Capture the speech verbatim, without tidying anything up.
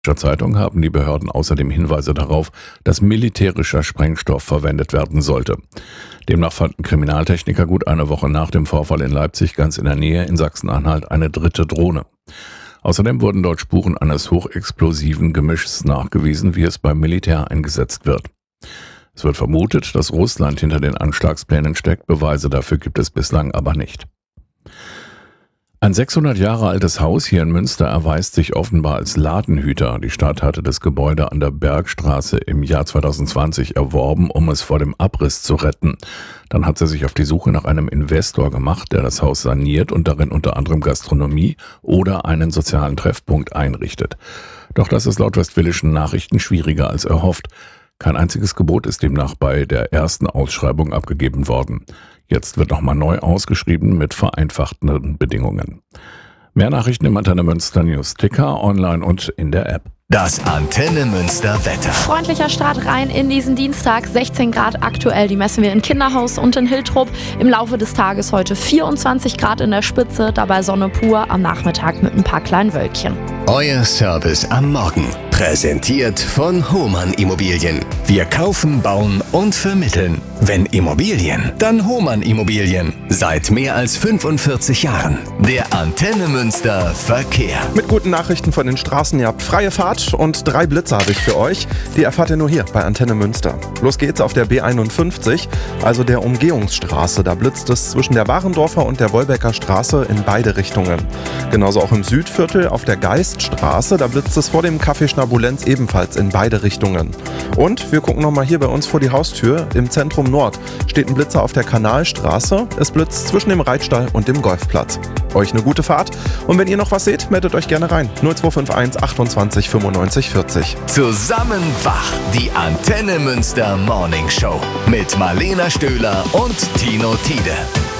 Zeitung haben die Behörden außerdem Hinweise darauf, dass militärischer Sprengstoff verwendet werden sollte. Demnach fanden Kriminaltechniker gut eine Woche nach dem Vorfall in Leipzig ganz in der Nähe in Sachsen-Anhalt eine dritte Drohne. Außerdem wurden dort Spuren eines hochexplosiven Gemischs nachgewiesen, wie es beim Militär eingesetzt wird. Es wird vermutet, dass Russland hinter den Anschlagsplänen steckt, Beweise dafür gibt es bislang aber nicht. Ein sechshundert Jahre altes Haus hier in Münster erweist sich offenbar als Ladenhüter. Die Stadt hatte das Gebäude an der Bergstraße im Jahr zweitausendzwanzig erworben, um es vor dem Abriss zu retten. Dann hat sie sich auf die Suche nach einem Investor gemacht, der das Haus saniert und darin unter anderem Gastronomie oder einen sozialen Treffpunkt einrichtet. Doch das ist laut Westfälischen Nachrichten schwieriger als erhofft. Kein einziges Gebot ist demnach bei der ersten Ausschreibung abgegeben worden. Jetzt wird nochmal neu ausgeschrieben mit vereinfachten Bedingungen. Mehr Nachrichten im Antenne Münster News Ticker, online und in der App. Das Antenne Münster Wetter. Freundlicher Start rein in diesen Dienstag. sechzehn Grad aktuell, die messen wir in Kinderhaus und in Hiltrup. Im Laufe des Tages heute vierundzwanzig Grad in der Spitze, dabei Sonne pur, am Nachmittag mit ein paar kleinen Wölkchen. Euer Service am Morgen. Präsentiert von Hohmann Immobilien. Wir kaufen, bauen und vermitteln. Wenn Immobilien, dann Hohmann Immobilien. Seit mehr als fünfundvierzig Jahren. Der Antenne Münster Verkehr. Mit guten Nachrichten von den Straßen. Ihr habt freie Fahrt und drei Blitze habe ich für euch. Die erfahrt ihr nur hier bei Antenne Münster. Los geht's auf der B einundfünfzig, also der Umgehungsstraße. Da blitzt es zwischen der Warendorfer und der Wolbecker Straße in beide Richtungen. Genauso auch im Südviertel auf der Geiststraße. Da blitzt es vor dem Café Schnabulenz ebenfalls in beide Richtungen. Und wir gucken nochmal hier bei uns vor die Haustür. Im Zentrum Nord steht ein Blitzer auf der Kanalstraße. Es blitzt zwischen dem Reitstall und dem Golfplatz. Euch eine gute Fahrt. Und wenn ihr noch was seht, meldet euch gerne rein. null zwei fünf eins achtundzwanzig fünfundneunzig vierzig. Zusammen wach. Die Antenne Münster Morning Show. Mit Marlena Stöhler und Tino Tiede.